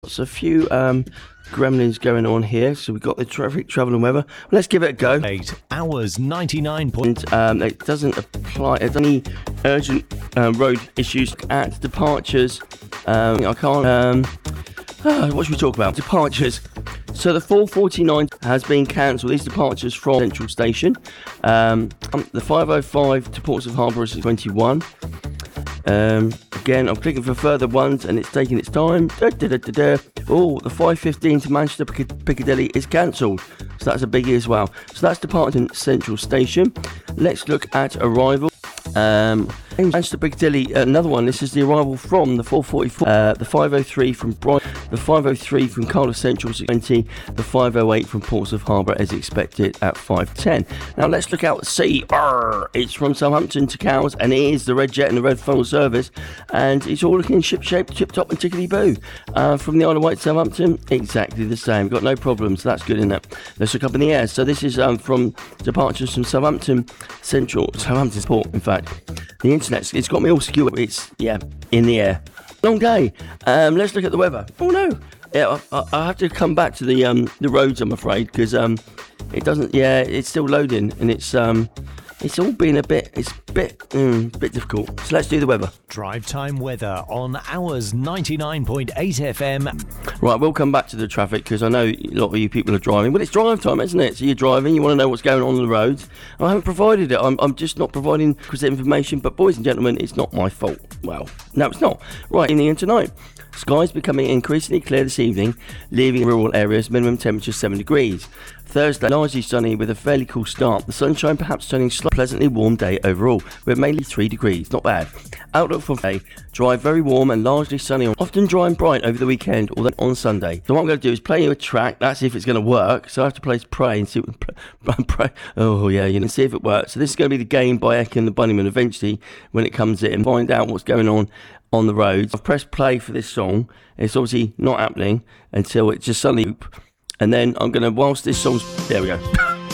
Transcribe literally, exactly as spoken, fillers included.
There's a few um, gremlins going on here, so we've got the traffic, travel and weather. Let's give it a go. Eight hours, ninety-nine point. Um, it doesn't apply. There's any urgent uh, road issues at departures. Um, I can't. Um, uh, what should we talk about? Departures. So the four forty-nine has been cancelled. These departures from Central Station. Um, the five oh five to Portsmouth Harbour is twenty-one. Um, again, I'm clicking for further ones and it's taking its time. Da, da, da, da, da. Oh, the five fifteen to Manchester Piccadilly is cancelled. So that's a biggie as well. So that's departing Central Station. Let's look at arrival. Um, Manchester Piccadilly, another one. This is the arrival from the four forty-four, uh, the five oh three from Brighton, the five oh three from Cardiff Central six twenty, the five oh eight from Portsmouth Harbour as expected at five ten. Now let's look out at sea. Arr, it's from Southampton to Cowes, and it is the Red Jet and the Red Funnel service, and it's all looking ship shape, tip top, and tickety boo. Uh, from the Isle of Wight to Southampton, exactly the same. Got no problems. That's good, isn't it? Let's look up in the air. So this is um, from departures from Southampton Central, Southampton Port, in fact. The internet, it's got me all skewered. It's, yeah, in the air. Long day. Um, let's look at the weather. Oh, no. Yeah, I, I have to come back to the um, the roads, I'm afraid, because um, it doesn't, yeah, it's still loading, and it's um, it's all been a bit, it's a bit, mm, bit difficult. So let's do the weather. Drive time weather on Hours ninety-nine point eight F M. Right, we'll come back to the traffic because I know a lot of you people are driving. Well, it's drive time, isn't it? So you're driving, you want to know what's going on on the roads. I haven't provided it. I'm, I'm just not providing requisite information. But boys and gentlemen, it's not my fault. Well, no, it's not. Right, in the end tonight. Skies becoming increasingly clear this evening, leaving rural areas, minimum temperature seven degrees. Thursday, largely sunny with a fairly cool start. The sunshine perhaps turning slightly pleasantly warm day overall, with mainly three degrees. Not bad. Outlook for Friday, dry, very warm and largely sunny. Often dry and bright over the weekend, although on Sunday. So what I'm going to do is play you a track. That's if it's going to work. So I have to play Pray and see what... Pray. Oh, yeah, you know, see if it works. So this is going to be the game by Eck and the Bunnymen eventually when it comes in. Find out what's going on on the roads. I've pressed play for this song. It's obviously not happening until it just suddenly... And then I'm going to, whilst this song's... There we go.